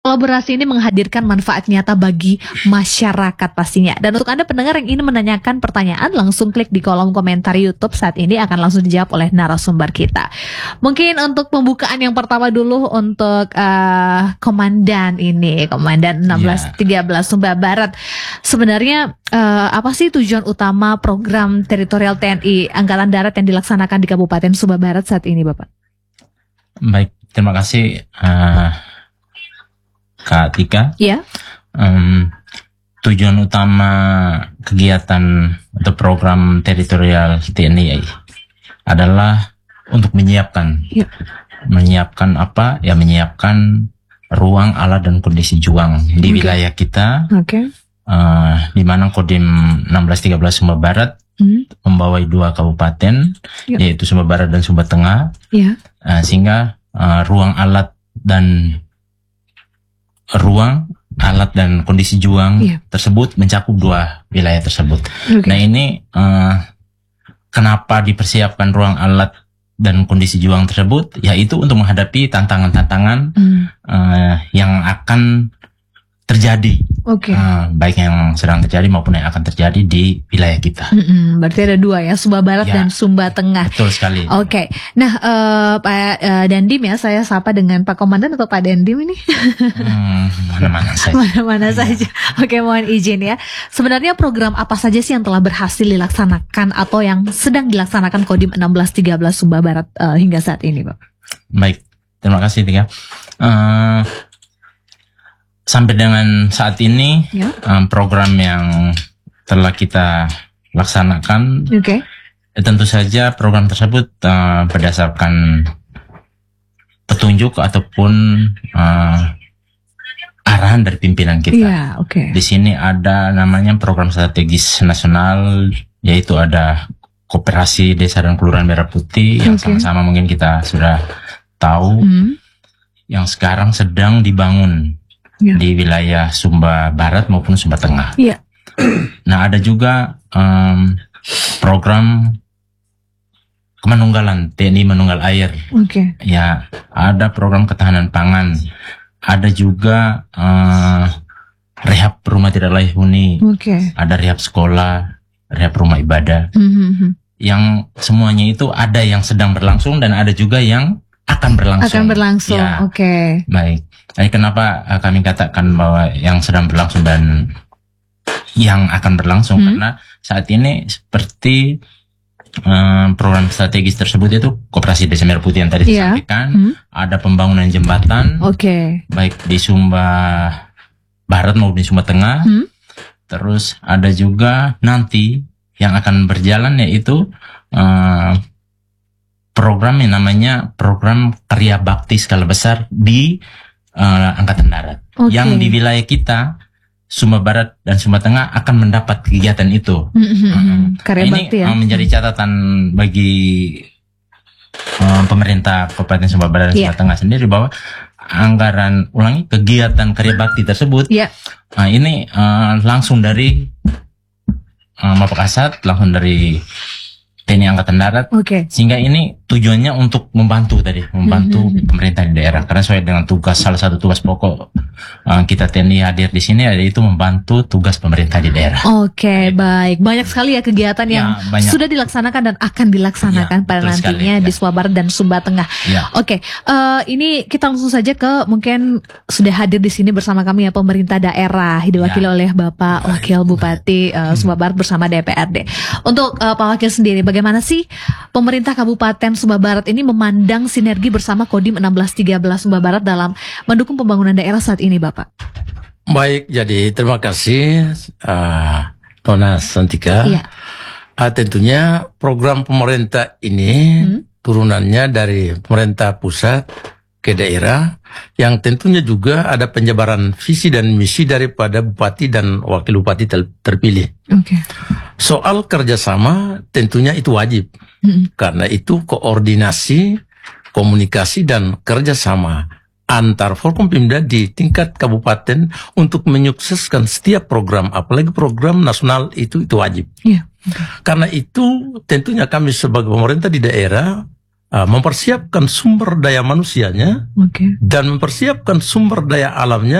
Kolaborasi ini menghadirkan manfaat nyata bagi masyarakat pastinya. Dan untuk Anda pendengar yang ingin menanyakan pertanyaan, langsung klik di kolom komentar YouTube saat ini, akan langsung dijawab oleh narasumber kita. Mungkin untuk pembukaan yang pertama dulu untuk Komandan ini, Komandan 1613 Sumba Barat. Sebenarnya apa sih tujuan utama program teritorial TNI Angkatan Darat yang dilaksanakan di Kabupaten Sumba Barat saat ini, Bapak? Baik, terima kasih Kak Tika. Ya. Tujuan utama kegiatan atau program teritorial TNI adalah untuk menyiapkan apa? Ya, menyiapkan ruang, alat, dan kondisi juang di wilayah kita. Di mana Kodim 1613 Sumba Barat membawahi 2 kabupaten, yaitu Sumba Barat dan Sumba Tengah. Sehingga ruang, alat, dan kondisi juang tersebut mencakup 2 wilayah tersebut. Nah, ini kenapa dipersiapkan ruang, alat, dan kondisi juang tersebut, yaitu untuk menghadapi tantangan-tantangan yang akan terjadi, baik yang sedang terjadi maupun yang akan terjadi di wilayah kita. Berarti ada 2 ya, Sumba Barat dan Sumba Tengah. Betul sekali. Nah, Pak Dandim ya, saya sapa dengan Pak Komandan atau Pak Dandim ini? Mana-mana saja. Mana-mana saja. Mohon izin ya. Sebenarnya program apa saja sih yang telah berhasil dilaksanakan atau yang sedang dilaksanakan Kodim 1613 Sumba Barat hingga saat ini, Pak? Baik, terima kasih Tika. Sampai dengan saat ini program yang telah kita laksanakan, tentu saja program tersebut berdasarkan petunjuk ataupun arahan dari pimpinan kita. Di sini ada namanya program strategis nasional, yaitu ada Koperasi Desa dan Kelurahan Merah Putih yang sama-sama mungkin kita sudah tahu, yang sekarang sedang dibangun di wilayah Sumba Barat maupun Sumba Tengah. Nah, ada juga program kemanunggalan TNI Manunggal Air. Ya, ada program ketahanan pangan. Ada juga rehab rumah tidak layak huni. Ada rehab sekolah, rehab rumah ibadah. Yang semuanya itu ada yang sedang berlangsung dan ada juga yang akan berlangsung. Baik. Jadi kenapa kami katakan bahwa yang sedang berlangsung dan yang akan berlangsung, karena saat ini seperti program strategis tersebut itu Koperasi Desa Merah Putih yang tadi disampaikan, ada pembangunan jembatan, baik di Sumba Barat maupun di Sumba Tengah. Terus ada juga nanti yang akan berjalan, yaitu program yang namanya program Karya Bakti Skala Besar di Angkatan Darat, yang di wilayah kita Sumba Barat dan Sumba Tengah akan mendapat kegiatan itu. Karya ini bakti ya? Menjadi catatan bagi pemerintah Kabupaten Sumba Barat dan Sumba Tengah sendiri, bahwa anggaran kegiatan Karya Bakti tersebut ini langsung dari Mapakasat, langsung dari TNI Angkatan Darat, sehingga ini tujuannya untuk membantu pemerintah di daerah, karena sesuai dengan salah satu tugas pokok kita TNI hadir di sini, yaitu membantu tugas pemerintah di daerah. Baik, banyak sekali ya kegiatan yang sudah dilaksanakan dan akan dilaksanakan pada nantinya di Sumba Barat dan Sumba Tengah. Ini kita langsung saja ke, mungkin sudah hadir di sini bersama kami ya pemerintah daerah, diwakili oleh Bapak Wakil Bupati Sumba Barat bersama DPRD. Untuk Pak Wakil sendiri, bagaimana sih pemerintah Kabupaten Sumba Barat ini memandang sinergi bersama Kodim 1613 Sumba Barat dalam mendukung pembangunan daerah saat ini, Bapak? Baik, jadi terima kasih Nona Santika. Tentunya program pemerintah ini turunannya dari pemerintah pusat ke daerah, yang tentunya juga ada penjabaran visi dan misi daripada bupati dan wakil bupati terpilih. Soal kerjasama tentunya itu wajib, karena itu koordinasi, komunikasi, dan kerjasama antar Forkompimda di tingkat kabupaten untuk menyukseskan setiap program, apalagi program nasional itu wajib. Karena itu tentunya kami sebagai pemerintah di daerah mempersiapkan sumber daya manusianya dan mempersiapkan sumber daya alamnya